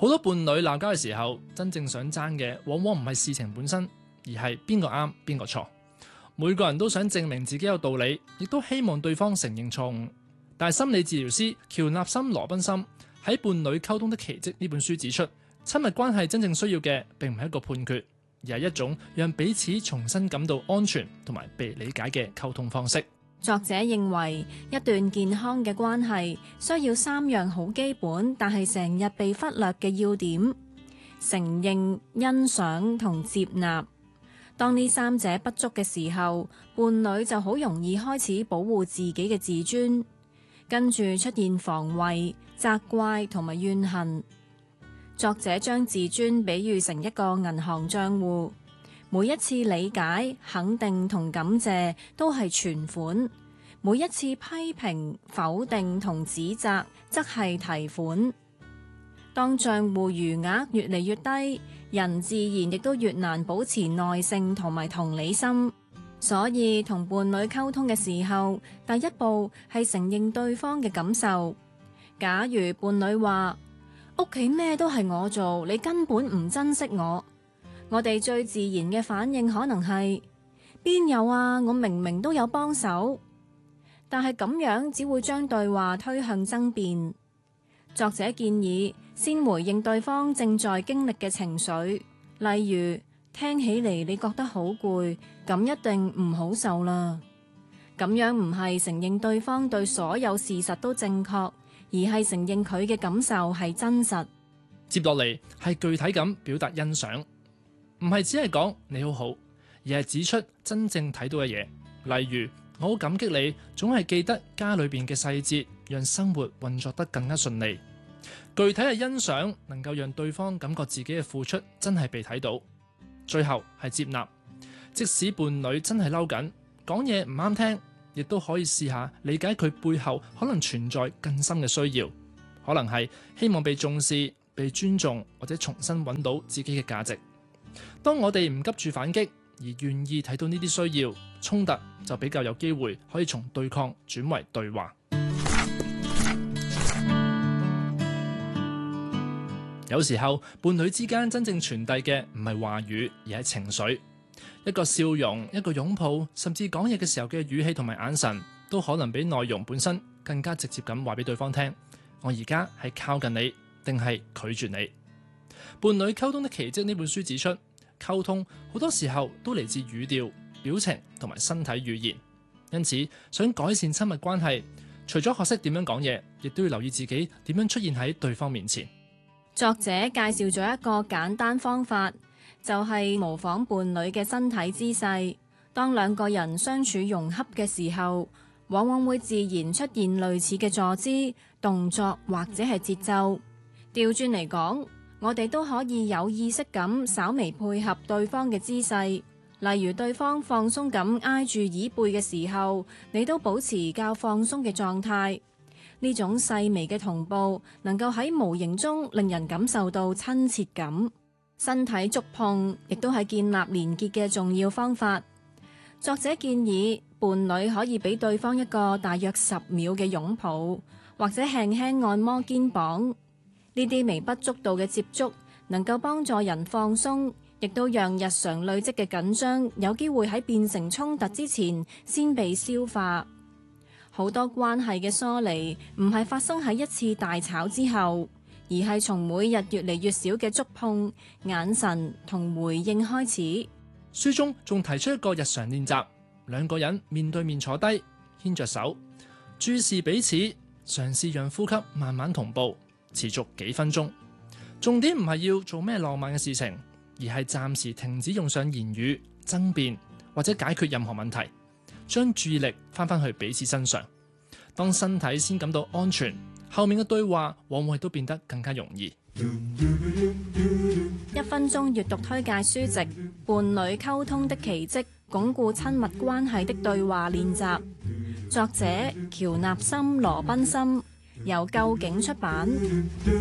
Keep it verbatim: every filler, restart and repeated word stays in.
好多伴侶鬧交嘅時候，真正想爭嘅往往唔係事情本身，而係邊個啱邊個錯。每個人都想證明自己有道理，亦都希望對方承認錯誤。但係心理治療師喬納森羅賓森喺《伴侶溝通的奇蹟》呢本書指出，親密關係真正需要嘅並唔係一個判決，而係一種讓彼此重新感到安全同埋被理解嘅溝通方式。 作者認為，一段健康嘅關係需要三樣好基本，但係成日被忽略嘅要點：承認、欣賞同接納。當呢三者不足嘅時候，伴侶就好容易開始保護自己嘅自尊，跟住出現防衛、責怪同埋怨恨。作者將自尊比喻成一個銀行賬戶，每一次理解、肯定同感謝都係存款，每一次批評、否定同指責則係提款。當賬戶餘額越嚟越低，人自然亦都越難保持耐性同埋同理心。所以同伴侶溝通嘅時候，第一步係承認對方嘅感受。假如伴侶話，屋企咩都係我做，你根本唔珍惜我，我哋最自然嘅反應可能係，邊有啊，我明明都有幫手。但係咁樣只會將對話推向爭辯。作者建議先回應對方正在經歷嘅情緒，例如聽起嚟你覺得好攰，咁一定唔好受啦。咁樣唔係承認對方對所有事實都正確，而係承認佢嘅感受係真實。 接落嚟係具體咁表達欣賞，唔係只係講你好好，而係指出真正睇到嘅嘢。例如，我好感激你總係記得家裏邊嘅細節，讓生活運作得更加順利。具體嘅欣賞能夠讓對方感覺自己嘅付出真係被睇到。最後係接納，即使伴侶真係嬲緊，講嘢唔啱聽，亦都可以試下理解佢背後可能存在更深嘅需要，可能係希望被重視、被尊重，或者重新揾到自己嘅價值。當我哋唔急住反擊，而願意睇到呢啲需要，衝突就比較有機會可以從對抗轉為對話。有時候伴侶之間真正傳遞嘅唔係話語，而係情緒。一個笑容、一個擁抱，甚至講嘢嘅時候嘅語氣同埋眼神，都可能比內容本身更加直接咁話俾對方聽，我而家係靠近你，定係拒絕你。伴侶溝通的奇蹟呢本書指出，溝通好多時候都嚟自語調、表情同埋身體語言。因此，想改善親密關係，除咗學識點樣講嘢，亦都要留意自己點樣出現喺對方面前。 作者介紹咗一個簡單方法，就係模仿伴侶嘅身體姿勢。當兩個人相處融洽嘅時候，往往會自然出現類似嘅坐姿、動作或者係節奏。調轉嚟講，我哋都可以有意識咁稍微配合對方嘅姿勢。例如對方放鬆咁挨住椅背嘅時候，你都保持較放鬆嘅狀態。呢種細微嘅同步，能夠喺無形中令人感受到親切感。身體觸碰亦都係建立連結嘅重要方法。作者建議伴侶可以俾對方一個大約十秒嘅擁抱，或者輕輕按摩肩膀。呢啲微不足道嘅接觸，能夠幫助人放鬆，亦都讓日常累積嘅緊張有機會喺變成衝突之前先被消化。好多關係嘅疏離唔係發生喺一次大吵之後，而係從每日越嚟越少嘅觸碰、眼神同回應開始。 書中仲提出一個日常練習，兩個人面對面坐低，牽着手，注視彼此，嘗試讓呼吸慢慢同步，持續幾分鐘。重點唔係要做咩浪漫嘅事情，而係暫時停止用上言語、爭辯或者解決任何問題，將注意力翻返去彼此身上。當身體先感到安全，後面嘅對話往往都變得更加容易。 一分鐘閱讀推介書籍《伴侶溝通的奇蹟》，鞏固親密關係的對話練習。作者喬納森羅賓森，由究竟出版。